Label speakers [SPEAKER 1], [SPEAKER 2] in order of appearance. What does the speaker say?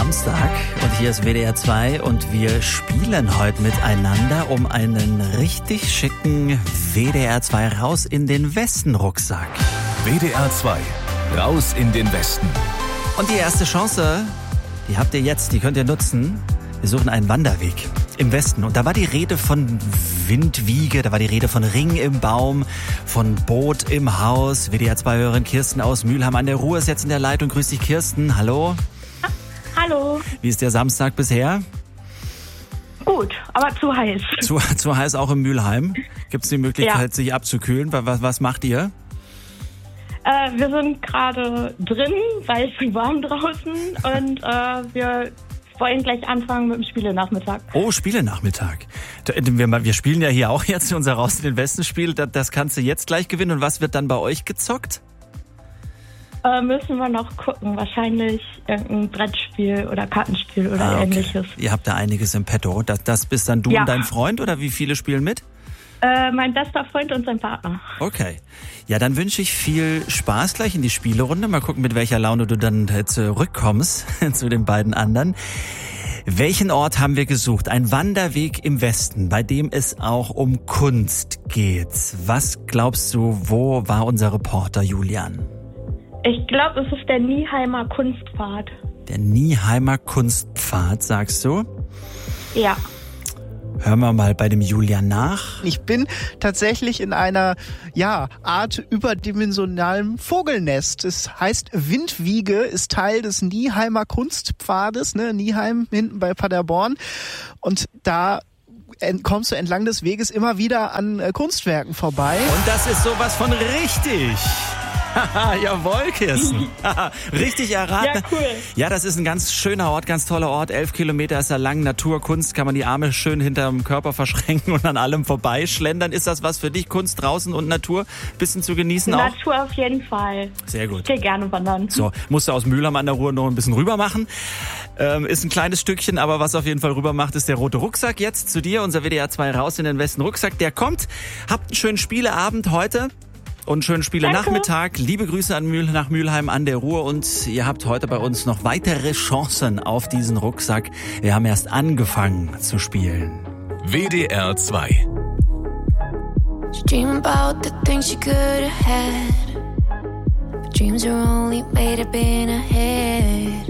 [SPEAKER 1] Samstag und hier ist WDR 2 und wir spielen heute miteinander um einen richtig schicken WDR 2 Raus in den Westen Rucksack.
[SPEAKER 2] WDR 2 Raus in den Westen.
[SPEAKER 1] Und die erste Chance, die habt ihr jetzt, die könnt ihr nutzen. Wir suchen einen Wanderweg im Westen. Und da war die Rede von Windwiege, da war die Rede von Ring im Baum, von Boot im Haus. WDR 2-Hörerin Kirsten aus Mülheim an der Ruhr ist jetzt in der Leitung. Grüß dich, Kirsten. Hallo.
[SPEAKER 3] Hallo.
[SPEAKER 1] Wie ist der Samstag bisher?
[SPEAKER 3] Gut, aber zu heiß.
[SPEAKER 1] Zu heiß auch in Mülheim? Gibt es die Möglichkeit, sich abzukühlen? Was macht ihr?
[SPEAKER 3] Wir sind gerade drin, weil es warm draußen und wir wollen gleich anfangen mit dem Spielenachmittag.
[SPEAKER 1] Oh, Spielenachmittag. Wir spielen ja hier auch jetzt unser Raus in den Westen Spiel. Das kannst du jetzt gleich gewinnen. Und was wird dann bei euch gezockt?
[SPEAKER 3] Müssen wir noch gucken. Wahrscheinlich irgendein Brettspiel oder Kartenspiel oder ähnliches.
[SPEAKER 1] Ihr habt da einiges im Petto. Das bist dann du und dein Freund oder wie viele spielen mit?
[SPEAKER 3] Mein bester Freund und sein Partner.
[SPEAKER 1] Okay. Ja, dann wünsche ich viel Spaß gleich in die Spielerunde. Mal gucken, mit welcher Laune du dann zurückkommst zu den beiden anderen. Welchen Ort haben wir gesucht? Ein Wanderweg im Westen, bei dem es auch um Kunst geht. Was glaubst du, wo war unser Reporter Julian?
[SPEAKER 3] Ich glaube, es ist der Nieheimer Kunstpfad. Der
[SPEAKER 1] Nieheimer Kunstpfad, sagst du?
[SPEAKER 3] Ja.
[SPEAKER 1] Hören wir mal bei dem Julian nach.
[SPEAKER 4] Ich bin tatsächlich in einer Art überdimensionalem Vogelnest. Es heißt Windwiege, ist Teil des Nieheimer Kunstpfades, Nieheim hinten bei Paderborn. Und da kommst du entlang des Weges immer wieder an Kunstwerken vorbei.
[SPEAKER 1] Und das ist sowas von richtig. Jawohl, Kirsten. Richtig erraten.
[SPEAKER 3] Ja, cool.
[SPEAKER 1] Ja, das ist ein ganz schöner Ort, ganz toller Ort. 11 Kilometer ist er lang. Natur, Kunst, kann man die Arme schön hinterm Körper verschränken und an allem vorbeischlendern. Ist das was für dich? Kunst draußen und Natur? Bisschen zu genießen auch?
[SPEAKER 3] Natur auf jeden Fall.
[SPEAKER 1] Sehr gut.
[SPEAKER 3] Ich gehe gerne wandern.
[SPEAKER 1] So, musst du aus Mülheim an der Ruhr noch ein bisschen rüber machen. Ist ein kleines Stückchen, aber was auf jeden Fall rüber macht, ist der rote Rucksack. Jetzt zu dir, unser WDR 2 Raus in den Westen Rucksack. Der kommt. Habt einen schönen Spieleabend heute. Und einen schönen Spielenachmittag. Liebe Grüße nach Mülheim an der Ruhr. Und ihr habt heute bei uns noch weitere Chancen auf diesen Rucksack. Wir haben erst angefangen zu spielen.
[SPEAKER 2] WDR 2
[SPEAKER 5] She dream about the things she could have had, but dreams are only made up in her head.